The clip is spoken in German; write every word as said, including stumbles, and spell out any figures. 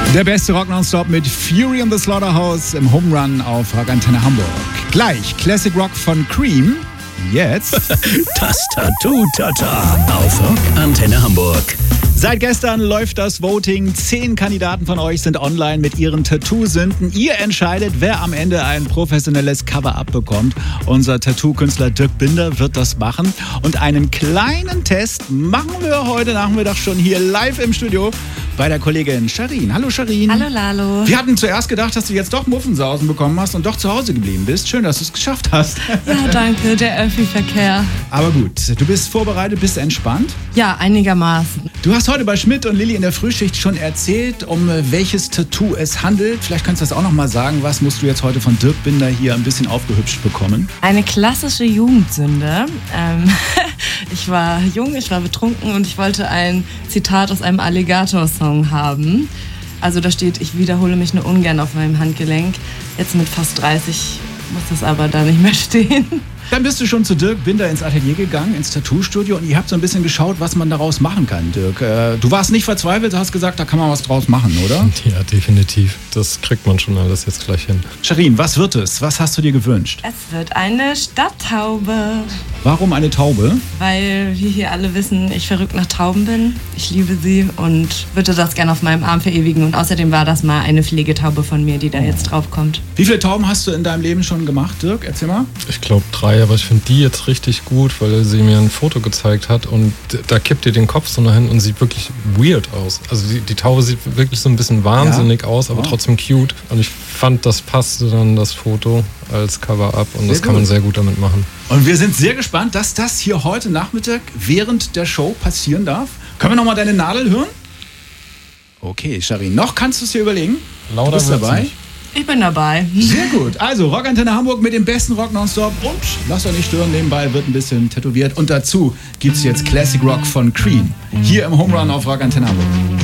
Der beste Rock nonstop mit Fury and the Slaughterhouse im Home Run auf Rock Antenne Hamburg. Gleich Classic Rock von Cream. Jetzt das Tattoo-Tata auf Rock Antenne Hamburg. Seit gestern läuft das Voting. Zehn Kandidaten von euch sind online mit ihren Tattoo-Sünden. Ihr entscheidet, wer am Ende ein professionelles Cover-Up bekommt. Unser Tattoo-Künstler Dirk Binder wird das machen. Und einen kleinen Test machen wir heute Nachmittag schon hier live im Studio bei der Kollegin Sharin. Hallo Sharin. Hallo Lalo. Wir hatten zuerst gedacht, dass du jetzt doch Muffensausen bekommen hast und doch zu Hause geblieben bist. Schön, dass du es geschafft hast. Ja, danke, der Öffi-Verkehr. Aber gut, du bist vorbereitet, bist entspannt? Ja, einigermaßen. Du hast heute bei Schmidt und Lilly in der Frühschicht schon erzählt, um welches Tattoo es handelt. Vielleicht kannst du das auch noch mal sagen. Was musst du jetzt heute von Dirk Binder hier ein bisschen aufgehübscht bekommen? Eine klassische Jugendsünde. Ähm, ich war jung, ich war betrunken und ich wollte ein Zitat aus einem Alligator-Song haben. Also da steht, ich wiederhole mich nur ungern auf meinem Handgelenk. Jetzt mit fast dreißig muss das aber da nicht mehr stehen. Dann bist du schon zu Dirk Binder ins Atelier gegangen, ins Tattoo-Studio, und ihr habt so ein bisschen geschaut, was man daraus machen kann, Dirk. Äh, du warst nicht verzweifelt, du hast gesagt, da kann man was draus machen, oder? Ja, definitiv. Das kriegt man schon alles jetzt gleich hin. Sharin, was wird es? Was hast du dir gewünscht? Es wird eine Stadttaube. Warum eine Taube? Weil wir hier alle wissen, ich verrückt nach Tauben bin. Ich liebe sie und würde das gerne auf meinem Arm verewigen. Und außerdem war das mal eine Pflegetaube von mir, die da jetzt drauf kommt. Wie viele Tauben hast du in deinem Leben schon gemacht, Dirk? Erzähl mal. Ich glaube drei, aber ich finde die jetzt richtig gut, weil sie mir ein Foto gezeigt hat und da kippt ihr den Kopf so nach hinten und sieht wirklich weird aus. Also die, die Taube sieht wirklich so ein bisschen wahnsinnig ja. aus, aber oh. trotzdem cute. Und ich fand, das passte dann, das Foto, als Cover-Up und sehr das kann gut. man sehr gut damit machen. Und wir sind sehr gespannt, dass das hier heute Nachmittag während der Show passieren darf. Können wir nochmal deine Nadel hören? Okay, Sharin, noch kannst du es dir überlegen? Lauter du bist dabei? Nicht. Ich bin dabei. Sehr gut. Also Rock Antenne Hamburg mit dem besten Rock nonstop und lasst euch nicht stören, nebenbei wird ein bisschen tätowiert. Und dazu gibt es jetzt Classic Rock von Cream. Hier im Home Run auf Rock Antenne Hamburg.